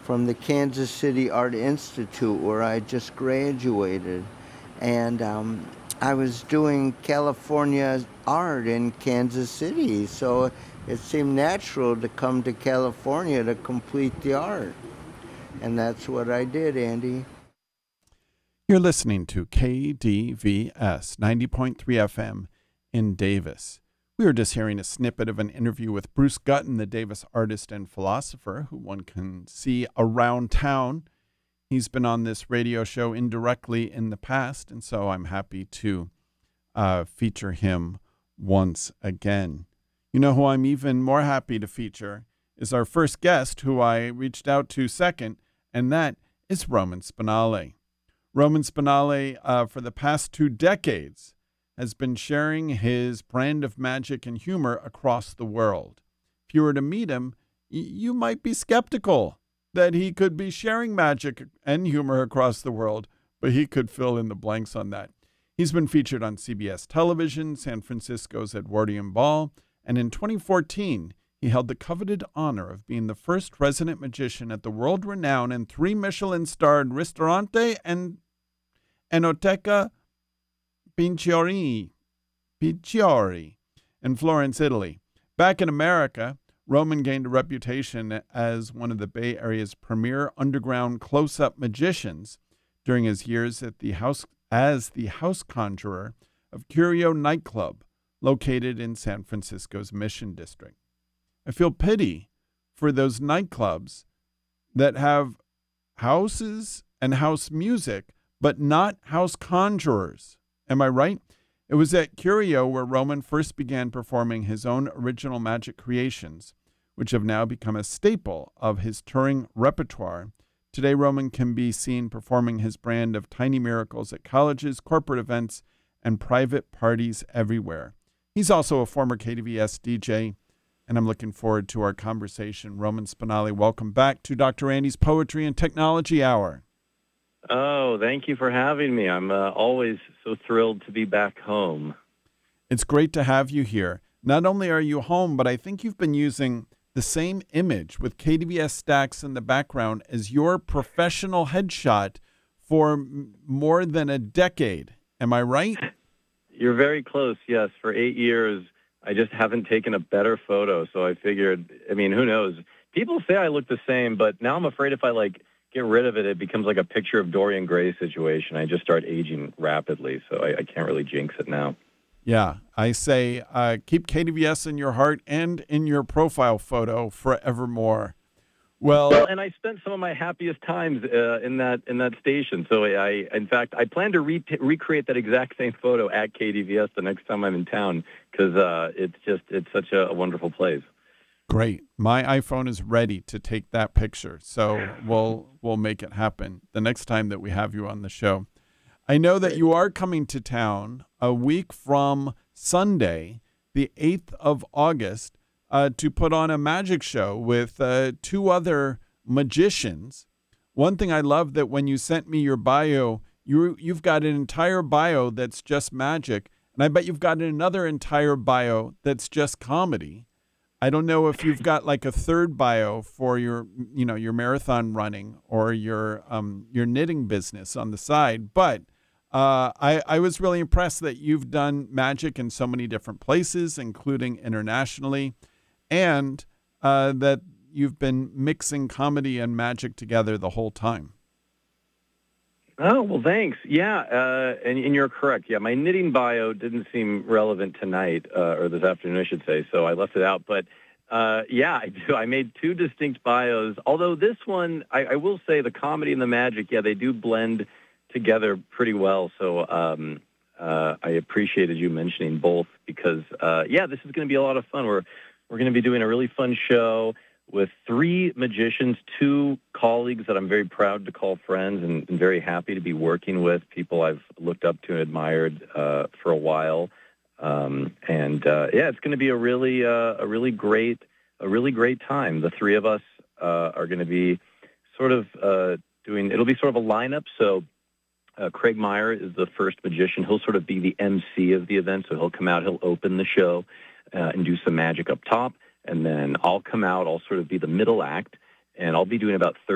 from the Kansas City Art Institute, where I just graduated. And I was doing California art in Kansas City, so it seemed natural to come to California to complete the art. And that's what I did, Andy. You're listening to KDVS 90.3 FM in Davis. We were just hearing a snippet of an interview with Bruce Gutton, the Davis artist and philosopher, who one can see around town. He's been on this radio show indirectly in the past, and so I'm happy to feature him once again. You know who I'm even more happy to feature is our first guest, who I reached out to second, and that is Roman Spinale. Roman Spinale, for the past 2 decades, has been sharing his brand of magic and humor across the world. If you were to meet him, you might be skeptical that he could be sharing magic and humor across the world, but he could fill in the blanks on that. He's been featured on CBS television, San Francisco's Edwardian Ball, and in 2014, he held the coveted honor of being the first resident magician at the world-renowned and 3 Michelin-starred Ristorante and Enoteca Picciori in Florence, Italy. Back in America, Roman gained a reputation as one of the Bay Area's premier underground close-up magicians during his years at as the house conjurer of Curio Nightclub, located in San Francisco's Mission District. I feel pity for those nightclubs that have houses and house music, but not house conjurers. Am I right? It was at Curio where Roman first began performing his own original magic creations, which have now become a staple of his touring repertoire. Today, Roman can be seen performing his brand of tiny miracles at colleges, corporate events, and private parties everywhere. He's also a former KDVS DJ, and I'm looking forward to our conversation. Roman Spinale, welcome back to Dr. Andy's Poetry and Technology Hour. Oh, thank you for having me. I'm always so thrilled to be back home. It's great to have you here. Not only are you home, but I think you've been using the same image with KDVS stacks in the background as your professional headshot for more than a decade. Am I right? You're very close, yes. For 8 years, I just haven't taken a better photo, so I figured, who knows? People say I look the same, but now I'm afraid if I, get rid of it, it becomes like a picture of Dorian Gray situation. I just start aging rapidly, so I can't really jinx it now. Yeah, I say keep KDVS in your heart and in your profile photo forevermore. Well, and I spent some of my happiest times in that station. So in fact, I plan to recreate that exact same photo at KDVS the next time I'm in town because it's such a wonderful place. Great. My iPhone is ready to take that picture, so we'll make it happen the next time that we have you on the show. I know that you are coming to town a week from Sunday, the 8th of August, to put on a magic show with 2 other magicians. One thing I love that when you sent me your bio, you've got an entire bio that's just magic, and I bet you've got another entire bio that's just comedy. I don't know if you've got like a third bio for your marathon running or your knitting business on the side, but I was really impressed that you've done magic in so many different places, including internationally, and that you've been mixing comedy and magic together the whole time. Oh, well, thanks. Yeah, and you're correct. Yeah, my knitting bio didn't seem relevant tonight, or this afternoon, I should say, so I left it out. But, yeah, I do. I made 2 distinct bios, although this one, I will say the comedy and the magic, yeah, they do blend together pretty well. So I appreciated you mentioning both because, this is going to be a lot of fun. We're going to be doing a really fun show with 3 magicians, 2 colleagues that I'm very proud to call friends and very happy to be working with, people I've looked up to and admired for a while. It's going to be a really great time. The 3 of us are going to be sort of it'll be sort of a lineup. So Craig Meyer is the first magician. He'll sort of be the MC of the event. So he'll come out, he'll open the show and do some magic up top. And then I'll come out, I'll sort of be the middle act, and I'll be doing about